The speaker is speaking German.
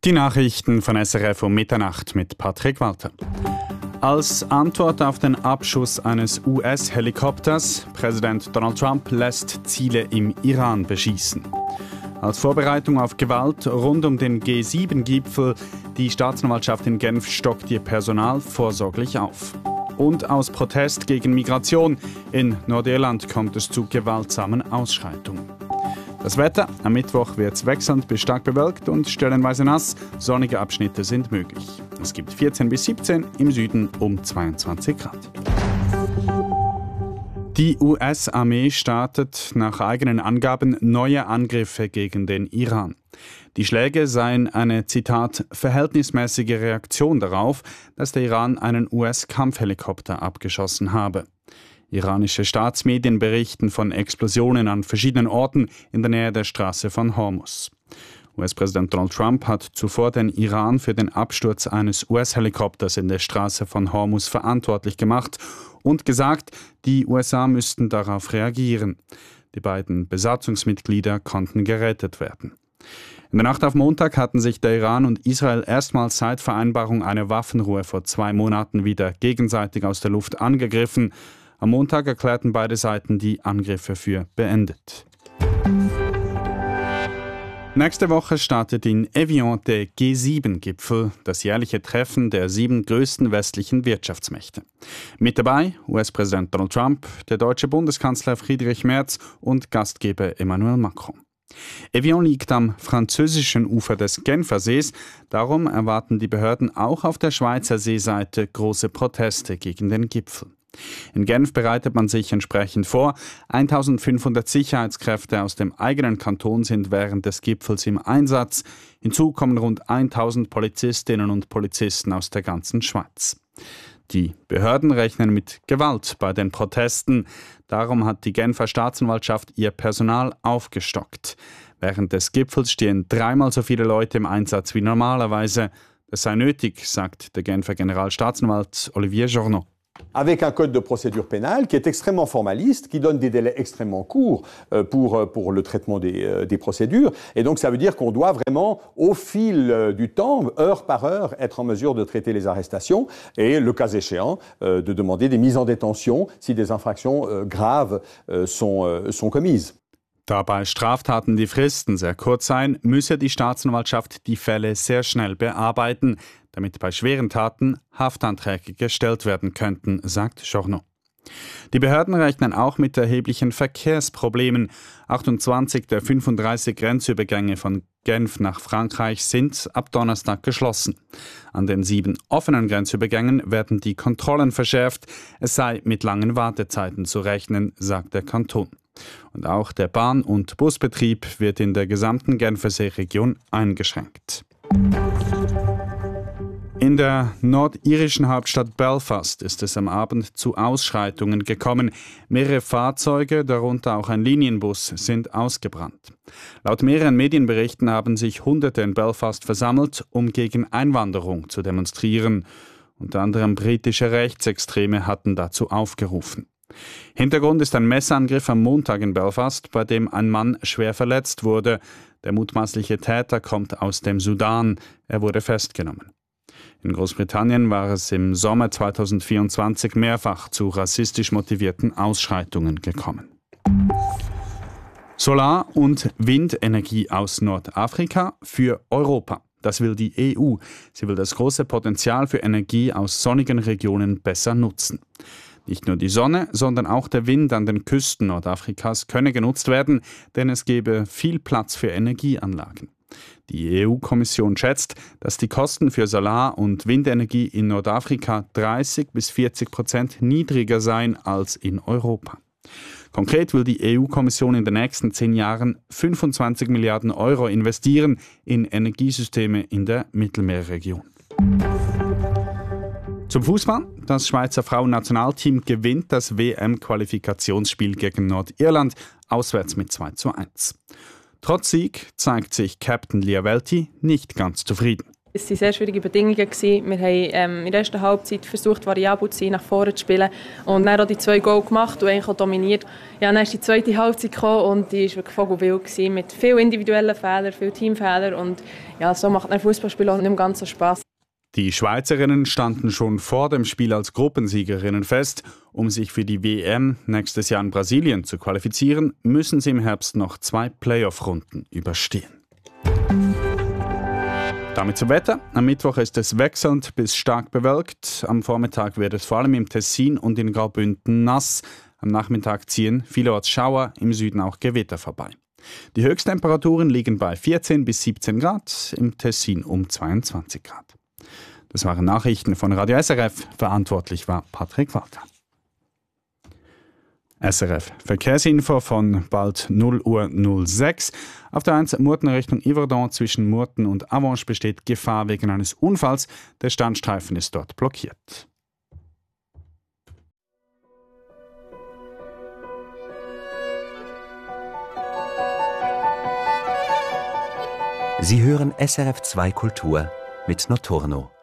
Die Nachrichten von SRF um Mitternacht mit Patrick Walter. Als Antwort auf den Abschuss eines US-Helikopters, Präsident Donald Trump lässt Ziele im Iran beschießen. Als Vorbereitung auf Gewalt rund um den G7-Gipfel, die Staatsanwaltschaft in Genf stockt ihr Personal vorsorglich auf. Und aus Protest gegen Migration in Nordirland kommt es zu gewaltsamen Ausschreitungen. Das Wetter: Am Mittwoch wird es wechselnd bis stark bewölkt und stellenweise nass. Sonnige Abschnitte sind möglich. Es gibt 14 bis 17, im Süden um 22 Grad. Die US-Armee startet nach eigenen Angaben neue Angriffe gegen den Iran. Die Schläge seien eine, Zitat, verhältnismäßige Reaktion darauf, dass der Iran einen US-Kampfhelikopter abgeschossen habe. Iranische Staatsmedien berichten von Explosionen an verschiedenen Orten in der Nähe der Straße von Hormuz. US-Präsident Donald Trump hat zuvor den Iran für den Absturz eines US-Helikopters in der Straße von Hormuz verantwortlich gemacht und gesagt, die USA müssten darauf reagieren. Die beiden Besatzungsmitglieder konnten gerettet werden. In der Nacht auf Montag hatten sich der Iran und Israel erstmals seit Vereinbarung einer Waffenruhe vor 2 Monaten wieder gegenseitig aus der Luft angegriffen. Am Montag erklärten beide Seiten die Angriffe für beendet. Nächste Woche startet in Evian der G7-Gipfel, das jährliche Treffen der 7 größten westlichen Wirtschaftsmächte. Mit dabei US-Präsident Donald Trump, der deutsche Bundeskanzler Friedrich Merz und Gastgeber Emmanuel Macron. Evian liegt am französischen Ufer des Genfersees, darum erwarten die Behörden auch auf der Schweizer Seeseite große Proteste gegen den Gipfel. In Genf bereitet man sich entsprechend vor. 1500 Sicherheitskräfte aus dem eigenen Kanton sind während des Gipfels im Einsatz. Hinzu kommen rund 1000 Polizistinnen und Polizisten aus der ganzen Schweiz. Die Behörden rechnen mit Gewalt bei den Protesten. Darum hat die Genfer Staatsanwaltschaft ihr Personal aufgestockt. Während des Gipfels stehen 3-mal so viele Leute im Einsatz wie normalerweise. Das sei nötig, sagt der Genfer Generalstaatsanwalt Olivier Journeau. Avec un code de procédure pénale qui est extrêmement formaliste, qui donne des délais extrêmement courts pour le traitement des procédures. Et donc ça veut dire qu'on doit vraiment, au fil du temps, heure par heure, être en mesure de traiter les arrestations et, le cas échéant, de demander des mises en détention si des infractions graves sont commises. Da bei Straftaten die Fristen sehr kurz seien, müsse die Staatsanwaltschaft die Fälle sehr schnell bearbeiten, damit bei schweren Taten Haftanträge gestellt werden könnten, sagt Journeau. Die Behörden rechnen auch mit erheblichen Verkehrsproblemen. 28 der 35 Grenzübergänge von Genf nach Frankreich sind ab Donnerstag geschlossen. An den 7 offenen Grenzübergängen werden die Kontrollen verschärft. Es sei mit langen Wartezeiten zu rechnen, sagt der Kanton. Und auch der Bahn- und Busbetrieb wird in der gesamten Genfersee-Region eingeschränkt. In der nordirischen Hauptstadt Belfast ist es am Abend zu Ausschreitungen gekommen. Mehrere Fahrzeuge, darunter auch ein Linienbus, sind ausgebrannt. Laut mehreren Medienberichten haben sich Hunderte in Belfast versammelt, um gegen Einwanderung zu demonstrieren. Unter anderem britische Rechtsextreme hatten dazu aufgerufen. Hintergrund ist ein Messerangriff am Montag in Belfast, bei dem ein Mann schwer verletzt wurde. Der mutmaßliche Täter kommt aus dem Sudan. Er wurde festgenommen. In Großbritannien war es im Sommer 2024 mehrfach zu rassistisch motivierten Ausschreitungen gekommen. Solar- und Windenergie aus Nordafrika für Europa. Das will die EU. Sie will das große Potenzial für Energie aus sonnigen Regionen besser nutzen. Nicht nur die Sonne, sondern auch der Wind an den Küsten Nordafrikas könne genutzt werden, denn es gebe viel Platz für Energieanlagen. Die EU-Kommission schätzt, dass die Kosten für Solar- und Windenergie in Nordafrika 30-40% niedriger seien als in Europa. Konkret will die EU-Kommission in den nächsten 10 Jahren 25 Milliarden Euro investieren in Energiesysteme in der Mittelmeerregion. Zum Fußball. Das Schweizer Frauennationalteam gewinnt das WM-Qualifikationsspiel gegen Nordirland auswärts mit 2:1. Trotz Sieg zeigt sich Captain Lia Welti nicht ganz zufrieden. Es waren sehr schwierige Bedingungen. Wir haben in der ersten Halbzeit versucht, variabel zu sein, nach vorne zu spielen. Und dann auch die 2 Goal gemacht und eigentlich auch dominiert. Ja, dann ist die zweite Halbzeit gekommen und die war wirklich vogelwild mit vielen individuellen Fehlern, vielen Teamfehlern. Und ja, so macht ein Fußballspiel auch nicht mehr ganz so Spass. Die Schweizerinnen standen schon vor dem Spiel als Gruppensiegerinnen fest. Um sich für die WM nächstes Jahr in Brasilien zu qualifizieren, müssen sie im Herbst noch 2 Playoff-Runden überstehen. Damit zum Wetter. Am Mittwoch ist es wechselnd bis stark bewölkt. Am Vormittag wird es vor allem im Tessin und in Graubünden nass. Am Nachmittag ziehen vielerorts Schauer, im Süden auch Gewitter vorbei. Die Höchsttemperaturen liegen bei 14 bis 17 Grad, im Tessin um 22 Grad. Das waren Nachrichten von Radio SRF. Verantwortlich war Patrick Walter. SRF Verkehrsinfo von bald 0:06 Uhr. Auf der 1 Murten Richtung Yverdon zwischen Murten und Avanche besteht Gefahr wegen eines Unfalls. Der Standstreifen ist dort blockiert. Sie hören SRF 2 Kultur mit Notorno.